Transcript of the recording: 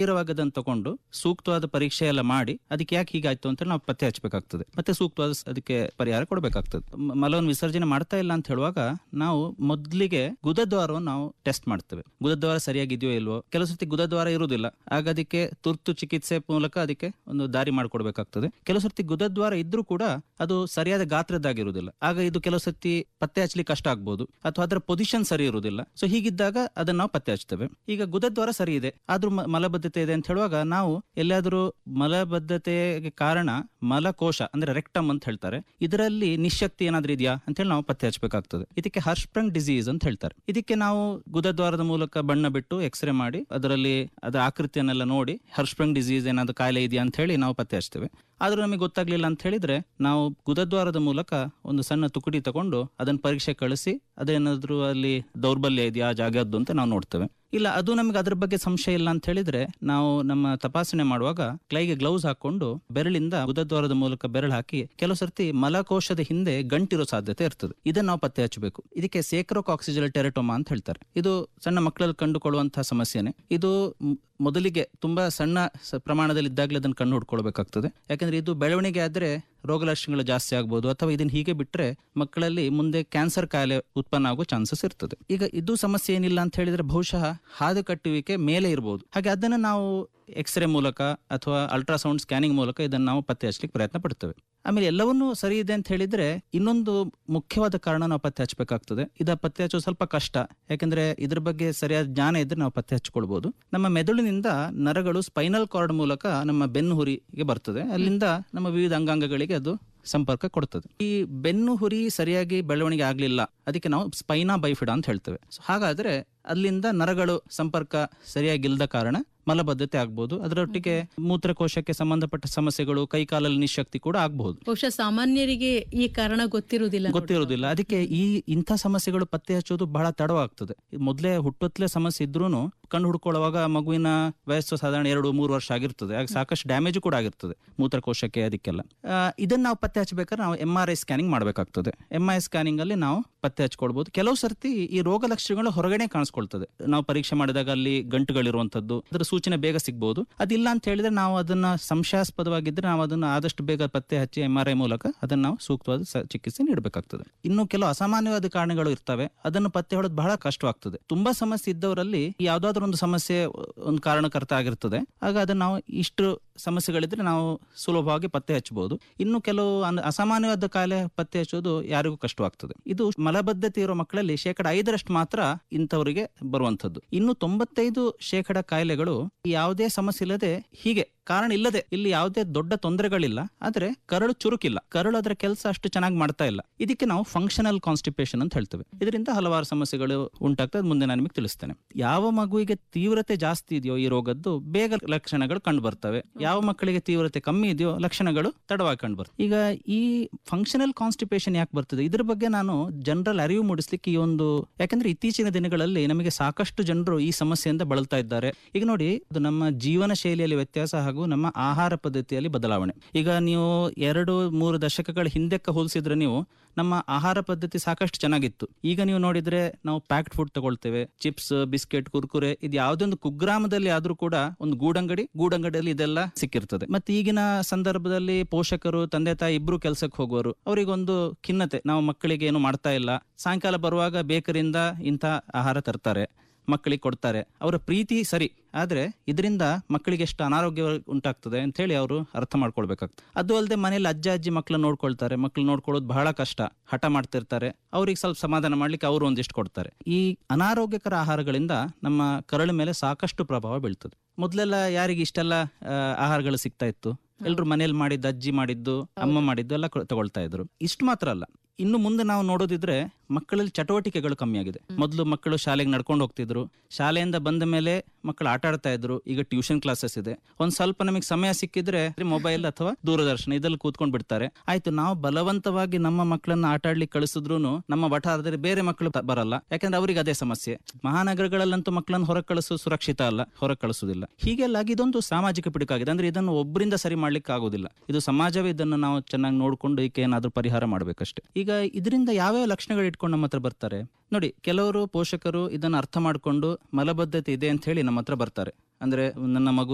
ಗಂಭೀರವಾಗಿ ಅದನ್ನು ತಗೊಂಡು ಸೂಕ್ತವಾದ ಪರೀಕ್ಷೆ ಎಲ್ಲ ಮಾಡಿ ಅದಕ್ಕೆ ಯಾಕೆ ಹೀಗಾಯ್ತು ಅಂತ ನಾವು ಪತ್ತೆ ಹಚ್ಚಬೇಕಾಗ್ತದೆ, ಮತ್ತೆ ಸೂಕ್ತವಾದ ಅದಕ್ಕೆ ಪರಿಹಾರ ಕೊಡಬೇಕಾಗ್ತದೆ. ಮಲವನ್ನು ವಿಸರ್ಜನೆ ಮಾಡ್ತಾ ಇಲ್ಲ ಅಂತ ಹೇಳುವಾಗ ನಾವು ಮೊದಲಿಗೆ ಗುದದ್ವಾರವನ್ನು ನಾವು ಟೆಸ್ಟ್ ಮಾಡ್ತೇವೆ. ಗುದದ್ವಾರ ಸರಿಯಾಗಿದೆಯೋ ಇಲ್ವೋ. ಕೆಲವು ಸರ್ತಿ ಗುದದ್ವಾರ ಇರುವುದಿಲ್ಲ, ಆಗ ಅದಕ್ಕೆ ತುರ್ತು ಚಿಕಿತ್ಸೆ ಮೂಲಕ ಅದಕ್ಕೆ ಒಂದು ದಾರಿ ಮಾಡಿಕೊಡ್ಬೇಕಾಗ್ತದೆ. ಕೆಲವು ಸರ್ತಿ ಗುದದ್ವಾರ ಇದ್ರೂ ಕೂಡ ಅದು ಸರಿಯಾದ ಗಾತ್ರದ್ದಾಗಿರುವುದಿಲ್ಲ, ಆಗ ಇದು ಕೆಲವು ಸರ್ತಿ ಪತ್ತೆ ಹಚ್ಚಲಿಕ್ಕೆ ಕಷ್ಟ ಆಗ್ಬಹುದು, ಅಥವಾ ಅದರ ಪೊಸಿಷನ್ ಸರಿ ಇರುವುದಿಲ್ಲ. ಸೊ ಹೀಗಿದ್ದಾಗ ಅದನ್ನ ನಾವು ಪತ್ತೆ ಹಚ್ತೇವೆ. ಈಗ ಗುದದ್ವಾರ ಸರಿ ಇದೆ ಆದ್ರೂ ಮಲಬದ್ಧತೆ ಇದೆ ಅಂತ ಹೇಳುವಾಗ ನಾವು ಎಲ್ಲಾದ್ರೂ ಮಲಬದ್ಧತೆಗೆ ಕಾರಣ ಮಲಕೋಶ ಅಂದ್ರೆ ರೆಕ್ಟಮ್ ಅಂತ ಹೇಳ್ತಾರೆ, ಇದರಲ್ಲಿ ನಿಶಕ್ತಿ ಏನಾದ್ರೂ ಇದೆಯಾ ಅಂತ ಹೇಳಿ ನಾವು ಪತ್ತೆ ಹಚ್ಚಬೇಕಾಗ್ತದೆ. ಇದಕ್ಕೆ ಹರ್ಷ್ಪ್ರಂಗ್ ಡಿಸೀಸ್ ಅಂತ ಹೇಳ್ತಾರೆ. ಇದಕ್ಕೆ ನಾವು ಗುದದ್ವಾರದ ಮೂಲಕ ಬಣ್ಣ ಬಿಟ್ಟು ಎಕ್ಸ್ರೇ ಮಾಡಿ ಅದರಲ್ಲಿ ಅದರ ಆಕೃತಿಯನ್ನೆಲ್ಲ ನೋಡಿ ಹರ್ಷ್ಪ್ರಂಗ್ ಡಿಸೀಸ್ ಏನಾದ್ರು ಕಾಯಿಲೆ ಇದೆಯಾ ಅಂತ ಹೇಳಿ ನಾವು ಪತ್ತೆ ಹಚ್ತೇವೆ. ಆದ್ರೂ ನಮಗೆ ಗೊತ್ತಾಗ್ಲಿಲ್ಲ ಅಂತ ಹೇಳಿದ್ರೆ ನಾವು ಗುದದ್ವಾರದ ಮೂಲಕ ಒಂದು ಸಣ್ಣ ತುಕಡಿ ತಗೊಂಡು ಅದನ್ನ ಪರೀಕ್ಷೆ ಕಳಿಸಿ ಅದೇನಾದ್ರೂ ಅಲ್ಲಿ ದೌರ್ಬಲ್ಯ ಇದೆಯಾ ಜಾಗದ್ದು ಅಂತ ನಾವು ನೋಡ್ತೇವೆ. ಇಲ್ಲ ಅದು ನಮಗೆ ಅದ್ರ ಬಗ್ಗೆ ಸಂಶಯ ಇಲ್ಲ ಅಂತ ಹೇಳಿದ್ರೆ ನಾವು ನಮ್ಮ ತಪಾಸಣೆ ಮಾಡುವಾಗ ಕೈಗೆ ಗ್ಲೌಸ್ ಹಾಕೊಂಡು ಬೆರಳಿಂದ ಗುದದ್ವಾರದ ಮೂಲಕ ಬೆರಳು ಹಾಕಿ ಕೆಲವು ಸರ್ತಿ ಮಲಕೋಶದ ಹಿಂದೆ ಗಂಟಿರೋ ಸಾಧ್ಯತೆ ಇರ್ತದೆ. ಇದನ್ನ ನಾವು ಪತ್ತೆ ಹಚ್ಚಬೇಕು. ಇದಕ್ಕೆ ಸೇಕ್ರೋಕಾಕ್ಸಿಜಲ್ ಟೆರಟೋಮಾ ಅಂತ ಹೇಳ್ತಾರೆ. ಇದು ಸಣ್ಣ ಮಕ್ಕಳಲ್ಲಿ ಕಂಡುಕೊಳ್ಳುವಂತಹ ಸಮಸ್ಯೆನೆ. ಇದು ಮೊದಲಿಗೆ ತುಂಬಾ ಸಣ್ಣ ಪ್ರಮಾಣದಲ್ಲಿ ಇದ್ದಾಗಲೇ ಅದನ್ನು ಕಂಡು ಹುಡ್ಕೊಳ್ಬೇಕಾಗ್ತದೆ. ಯಾಕಂದ್ರೆ ಇದು ಬೆಳವಣಿಗೆ ಆದ್ರೆ ರೋಗ ಲಕ್ಷಣಗಳು ಜಾಸ್ತಿ ಆಗ್ಬೋದು, ಅಥವಾ ಇದನ್ನ ಹೀಗೆ ಬಿಟ್ರೆ ಮಕ್ಕಳಲ್ಲಿ ಮುಂದೆ ಕ್ಯಾನ್ಸರ್ ಕಾಯಿಲೆ ಉತ್ಪನ್ನ ಆಗೋ ಚಾನ್ಸಸ್ ಇರ್ತದೆ. ಈಗ ಇದು ಸಮಸ್ಯೆ ಏನಿಲ್ಲ ಅಂತ ಹೇಳಿದ್ರೆ ಬಹುಶಃ ಹಾದು ಕಟ್ಟುವಿಕೆ ಮೇಲೆ ಇರಬಹುದು. ಹಾಗೆ ಅದನ್ನು ನಾವು ಎಕ್ಸ್ರೇ ಮೂಲಕ ಅಥವಾ ಅಲ್ಟ್ರಾಸೌಂಡ್ ಸ್ಕ್ಯಾನಿಂಗ್ ಮೂಲಕ ಇದನ್ನು ನಾವು ಪತ್ತೆ ಹಚ್ಚಲಿಕ್ಕೆ ಪ್ರಯತ್ನ ಪಡ್ತೇವೆ. ಆಮೇಲೆ ಎಲ್ಲವನ್ನೂ ಸರಿ ಇದೆ ಅಂತ ಹೇಳಿದ್ರೆ ಇನ್ನೊಂದು ಮುಖ್ಯವಾದ ಕಾರಣ ನಾವು ಪತ್ತೆ ಹಚ್ಚಬೇಕಾಗ್ತದೆ. ಇದ ಪತ್ತೆ ಹಚ್ಚೋದು ಸ್ವಲ್ಪ ಕಷ್ಟ, ಯಾಕಂದ್ರೆ ಇದ್ರ ಬಗ್ಗೆ ಸರಿಯಾದ ಜ್ಞಾನ ಇದ್ರೆ ನಾವು ಪತ್ತೆ ಹಚ್ಕೊಳ್ಬಹುದು. ನಮ್ಮ ಮೆದುಳಿನಿಂದ ನರಗಳು ಸ್ಪೈನಲ್ ಕಾರ್ಡ್ ಮೂಲಕ ನಮ್ಮ ಬೆನ್ನು ಹುರಿಗೆ ಬರ್ತದೆ, ಅಲ್ಲಿಂದ ನಮ್ಮ ವಿವಿಧ ಅಂಗಾಂಗಗಳಿಗೆ ಅದು ಸಂಪರ್ಕ ಕೊಡ್ತದೆ. ಈ ಬೆನ್ನು ಹುರಿ ಸರಿಯಾಗಿ ಬೆಳವಣಿಗೆ ಆಗ್ಲಿಲ್ಲ, ಅದಕ್ಕೆ ನಾವು ಸ್ಪೈನಾ ಬೈಫಿಡಾ ಅಂತ ಹೇಳ್ತೇವೆ. ಹಾಗಾದ್ರೆ ಅಲ್ಲಿಂದ ನರಗಳು ಸಂಪರ್ಕ ಸರಿಯಾಗಿಲ್ಲದ ಕಾರಣ ಮಲಬದ್ಧತೆ ಆಗ್ಬಹುದು. ಅದರೊಟ್ಟಿಗೆ ಮೂತ್ರಕೋಶಕ್ಕೆ ಸಂಬಂಧಪಟ್ಟ ಸಮಸ್ಯೆಗಳು, ಕೈಕಾಲಲ್ಲಿ ನಿಶಕ್ತಿ ಕೂಡ ಆಗಬಹುದು. ಬಹುಶಃ ಸಾಮಾನ್ಯರಿಗೆ ಈ ಕಾರಣ ಗೊತ್ತಿರುವುದಿಲ್ಲ. ಅದಕ್ಕೆ ಇಂಥ ಸಮಸ್ಯೆಗಳು ಪತ್ತೆ ಹಚ್ಚೋದು ಬಹಳ ತಡವಾಗ್ತದೆ. ಮೊದಲೇ ಹುಟ್ಟೊತ್ತಲೇ ಸಮಸ್ಯೆ ಇದ್ರೂನು ಕಂಡು ಹುಡ್ಕೊಳ್ಳುವಾಗ ಮಗುವಿನ ವಯಸ್ಸು ಸಾಧಾರಣ 2-3 ವರ್ಷ ಆಗಿರ್ತದೆ. ಆಗ ಸಾಕಷ್ಟು ಡ್ಯಾಮೇಜ್ ಕೂಡ ಆಗಿರ್ತದೆ ಮೂತ್ರಕೋಶಕ್ಕೆ, ಅದಕ್ಕೆಲ್ಲ. ಇದನ್ನ ನಾವು ಪತ್ತೆ ಹಚ್ಚಬೇಕಾದ್ರೆ ನಾವು MRI ಸ್ಕ್ಯಾನಿಂಗ್ ಮಾಡಬೇಕಾಗ್ತದೆ. MRI ಸ್ಕ್ಯಾನಿಂಗ್ ಅಲ್ಲಿ ನಾವು ಪತ್ತೆ ಹಚ್ಕೊಳ್ಬಹುದು. ಕೆಲವು ಸರ್ತಿ ಈ ರೋಗ ಲಕ್ಷಣಗಳು ಹೊರಗಡೆ ಕಾಣಿಸ್ಕೊಳ್ತದೆ. ನಾವು ಪರೀಕ್ಷೆ ಮಾಡಿದಾಗ ಅಲ್ಲಿ ಗಂಟುಗಳಿರುವಂತದ್ದು, ಅದರ ಸೂಚನೆ ಬೇಗ ಸಿಗಬಹುದು. ಅದಿಲ್ಲ ಅಂತ ಹೇಳಿದ್ರೆ ನಾವು ಅದನ್ನ ಸಂಶಯಾಸ್ಪದವಾಗಿದ್ರೆ ನಾವು ಅದನ್ನ ಆದಷ್ಟು ಬೇಗ ಪತ್ತೆ ಹಚ್ಚಿ MRI ಮೂಲಕ ಅದನ್ನ ನಾವು ಸೂಕ್ತವಾದ ಚಿಕಿತ್ಸೆ ನೀಡಬೇಕಾಗ್ತದೆ. ಇನ್ನು ಕೆಲವು ಅಸಾಮಾನ್ಯವಾದ ಕಾರಣಗಳು ಇರ್ತವೆ, ಅದನ್ನು ಪತ್ತೆ ಹೊಡೋದು ಬಹಳ ಕಷ್ಟವಾಗ್ತದೆ. ತುಂಬಾ ಸಮಸ್ಯೆ ಇದ್ದವರಲ್ಲಿ ಯಾವ್ದಾದ್ರು ಒಂದು ಸಮಸ್ಯೆ ಒಂದು ಕಾರಣಕರ್ತ ಆಗಿರ್ತದೆ, ಆಗ ಅದನ್ನ ನಾವು ಇಷ್ಟು ಸಮಸ್ಯೆಗಳಿದ್ರೆ ನಾವು ಸುಲಭವಾಗಿ ಪತ್ತೆ ಹಚ್ಚಬಹುದು. ಇನ್ನು ಕೆಲವು ಅಸಾಮಾನ್ಯವಾದ ಕಾಯಿಲೆ ಪತ್ತೆ ಹಚ್ಚೋದು ಯಾರಿಗೂ ಕಷ್ಟವಾಗ್ತದೆ. ಇದು ಮಲಬದ್ಧತೆ ಇರೋ ಮಕ್ಕಳಲ್ಲಿ 5% ಮಾತ್ರ ಇಂಥವರಿಗೆ ಬರುವಂತದ್ದು. ಇನ್ನು 95% ಕಾಯಿಲೆಗಳು ಯಾವುದೇ ಸಮಸ್ಯೆ ಇಲ್ಲದೆ, ಹೀಗೆ ಕಾರಣ ಇಲ್ಲದೆ, ಇಲ್ಲಿ ಯಾವುದೇ ದೊಡ್ಡ ತೊಂದರೆಗಳಿಲ್ಲ, ಆದ್ರೆ ಕರಳು ಚುರುಕಿಲ್ಲ, ಕರಳು ಅದರ ಕೆಲಸ ಅಷ್ಟು ಚೆನ್ನಾಗಿ ಮಾಡ್ತಾ ಇಲ್ಲ. ಇದಕ್ಕೆ ನಾವು ಫಂಕ್ಷನಲ್ ಕಾನ್ಸ್ಟಿಪೇಷನ್ ಅಂತ ಹೇಳ್ತೇವೆ. ಇದರಿಂದ ಹಲವಾರು ಸಮಸ್ಯೆಗಳು ಉಂಟಾಗ್ತದೆ. ಮುಂದೆ ನಾನು ನಿಮಗೆ ತಿಳಿಸ್ತೇನೆ. ಯಾವ ಮಗುವಿಗೆ ತೀವ್ರತೆ ಜಾಸ್ತಿ ಇದೆಯೋ ಈ ರೋಗದ್ದು ಬೇಗ ಲಕ್ಷಣಗಳು ಕಂಡು ಬರ್ತವೆ. ಯಾವ ಮಕ್ಕಳಿಗೆ ತೀವ್ರತೆ ಕಮ್ಮಿ ಇದೆಯೋ ಲಕ್ಷಣಗಳು ತಡವಾಗಿ ಕಂಡು ಬರ್ತವೆ. ಈಗ ಈ ಫಂಕ್ಷನಲ್ ಕಾನ್ಸ್ಟಿಪೇಷನ್ ಯಾಕೆ ಬರ್ತದೆ, ಇದ್ರ ಬಗ್ಗೆ ನಾನು ಜನರಲ್ ಅರಿವು ಮೂಡಿಸ್ಲಿಕ್ಕೆ ಯಾಕಂದ್ರೆ ಇತ್ತೀಚಿನ ದಿನಗಳಲ್ಲಿ ನಮಗೆ ಸಾಕಷ್ಟು ಜನರು ಈ ಸಮಸ್ಯೆಯಿಂದ ಬಳಲ್ತಾ ಇದ್ದಾರೆ. ಈಗ ನೋಡಿ, ಅದು ನಮ್ಮ ಜೀವನ ಶೈಲಿಯಲ್ಲಿ ವ್ಯತ್ಯಾಸ ಹಾಗೂ ನಮ್ಮ ಆಹಾರ ಪದ್ಧತಿಯಲ್ಲಿ ಬದಲಾವಣೆ. ಈಗ ನೀವು 2-3 ದಶಕಗಳ ಹಿಂದಕ್ಕೆ ಹೋಲಿಸಿದ್ರೆ ನೀವು ನಮ್ಮ ಆಹಾರ ಪದ್ಧತಿ ಸಾಕಷ್ಟು ಚೆನ್ನಾಗಿತ್ತು. ಈಗ ನೀವು ನೋಡಿದ್ರೆ ನಾವು packed food ತಗೊಳ್ತೇವೆ, chips, biscuit, Kurkure. ಇದು ಯಾವುದೊಂದು ಕುಗ್ರಾಮದಲ್ಲಿ ಆದ್ರೂ ಕೂಡ ಒಂದು ಗೂಡಂಗಡಿಯಲ್ಲಿ ಇದೆಲ್ಲ ಸಿಕ್ಕಿರ್ತದೆ. ಮತ್ತೆ ಈಗಿನ ಸಂದರ್ಭದಲ್ಲಿ ಪೋಷಕರು, ತಂದೆ ತಾಯಿ ಇಬ್ರು ಕೆಲಸಕ್ಕೆ ಹೋಗುವರು, ಅವರಿಗೊಂದು ಖಿನ್ನತೆ, ನಾವು ಮಕ್ಕಳಿಗೆ ಏನು ಮಾಡ್ತಾ ಇಲ್ಲ. ಸಾಯಂಕಾಲ ಬರುವಾಗ ಬೇಕರಿಯಿಂದ ಇಂಥ ಆಹಾರ ತರ್ತಾರೆ, ಮಕ್ಕಳಿಗೆ ಕೊಡ್ತಾರೆ. ಅವರ ಪ್ರೀತಿ ಸರಿ, ಆದ್ರೆ ಇದರಿಂದ ಮಕ್ಕಳಿಗೆ ಎಷ್ಟು ಅನಾರೋಗ್ಯ ಉಂಟಾಗ್ತದೆ ಅಂತ ಹೇಳಿ ಅವರು ಅರ್ಥ ಮಾಡ್ಕೊಳ್ಬೇಕಾಗ್ತದೆ. ಅದು ಅಲ್ಲದೆ ಮನೇಲಿ ಅಜ್ಜ ಅಜ್ಜಿ ಮಕ್ಕಳನ್ನ ನೋಡ್ಕೊಳ್ತಾರೆ. ಮಕ್ಕಳು ನೋಡ್ಕೊಳ್ಳೋದು ಬಹಳ ಕಷ್ಟ, ಹಠ ಮಾಡ್ತಿರ್ತಾರೆ. ಅವ್ರಿಗೆ ಸ್ವಲ್ಪ ಸಮಾಧಾನ ಮಾಡ್ಲಿಕ್ಕೆ ಅವರು ಒಂದಿಷ್ಟು ಕೊಡ್ತಾರೆ. ಈ ಅನಾರೋಗ್ಯಕರ ಆಹಾರಗಳಿಂದ ನಮ್ಮ ಕರಳ ಮೇಲೆ ಸಾಕಷ್ಟು ಪ್ರಭಾವ ಬೀಳ್ತದೆ. ಮೊದಲೆಲ್ಲ ಯಾರಿಗೆ ಇಷ್ಟೆಲ್ಲ ಆಹಾರಗಳು ಸಿಗ್ತಾ ಇತ್ತು? ಎಲ್ರು ಮನೇಲಿ ಮಾಡಿದ್ದು, ಅಜ್ಜಿ ಮಾಡಿದ್ದು, ಅಮ್ಮ ಮಾಡಿದ್ದು ಎಲ್ಲ ತಗೊಳ್ತಾ ಇದ್ರು. ಇಷ್ಟು ಮಾತ್ರ ಅಲ್ಲ, ಇನ್ನು ಮುಂದೆ ನಾವು ನೋಡೋದಿದ್ರೆ ಮಕ್ಕಳಲ್ಲಿ ಚಟುವಟಿಕೆಗಳು ಕಮ್ಮಿ ಆಗಿದೆ. ಮೊದಲು ಮಕ್ಕಳು ಶಾಲೆಗೆ ನಡ್ಕೊಂಡು ಹೋಗ್ತಿದ್ರು, ಶಾಲೆಯಿಂದ ಬಂದ ಮೇಲೆ ಮಕ್ಕಳು ಆಟ ಆಡ್ತಾ ಇದ್ರು. ಈಗ ಟ್ಯೂಷನ್ ಕ್ಲಾಸಸ್ ಇದೆ. ಒಂದ್ ಸ್ವಲ್ಪ ನಮಗೆ ಸಮಯ ಸಿಕ್ಕಿದ್ರೆ ಮೊಬೈಲ್ ಅಥವಾ ದೂರದರ್ಶನ ಇದ್ರಲ್ಲಿ ಕೂತ್ಕೊಂಡು ಬಿಡ್ತಾರೆ. ಆಯ್ತು, ನಾವು ಬಲವಂತವಾಗಿ ನಮ್ಮ ಮಕ್ಕಳನ್ನ ಆಟ ಆಡ್ಲಿಕ್ಕೆ ಕಳಿಸಿದ್ರು ನಮ್ಮ ವಠಾರದಲ್ಲಿ ಬೇರೆ ಮಕ್ಕಳು ಬರಲ್ಲ, ಯಾಕಂದ್ರೆ ಅವ್ರಿಗೆ ಅದೇ ಸಮಸ್ಯೆ. ಮಹಾನಗರಗಳಲ್ಲಂತೂ ಮಕ್ಕಳನ್ನು ಹೊರಗೆ ಕಳಿಸೋದು ಸುರಕ್ಷಿತ ಅಲ್ಲ, ಹೊರಗೆ ಕಳಿಸೋದಿಲ್ಲ. ಹೀಗೆಲ್ಲ ಇದೊಂದು ಸಾಮಾಜಿಕ ಪಿಡುಕಾಗಿದೆ. ಅಂದ್ರೆ ಇದನ್ನು ಒಬ್ಬರಿಂದ ಸರಿ ಮಾಡ್ಲಿಕ್ಕೆ ಆಗೋದಿಲ್ಲ. ಇದು ಸಮಾಜವೇ ಇದನ್ನು ನಾವು ಚೆನ್ನಾಗಿ ನೋಡ್ಕೊಂಡು ಇದಕ್ಕೆ ಏನಾದ್ರೂ ಪರಿಹಾರ ಮಾಡ್ಬೇಕಷ್ಟೇ. ಈಗ ಇದರಿಂದ ಯಾವ್ಯಾವ ಲಕ್ಷಣಗಳು ಇಟ್ಕೊಂಡು ನಮ್ಮ ಹತ್ರ ಬರ್ತಾರೆ ನೋಡಿ. ಕೆಲವರು ಪೋಷಕರು ಇದನ್ನು ಅರ್ಥ ಮಾಡ್ಕೊಂಡು ಮಲಬದ್ಧತೆ ಇದೆ ಅಂತ ಹೇಳಿ ನಮ್ಮ ಹತ್ರ ಬರ್ತಾರೆ. ಅಂದ್ರೆ ನನ್ನ ಮಗು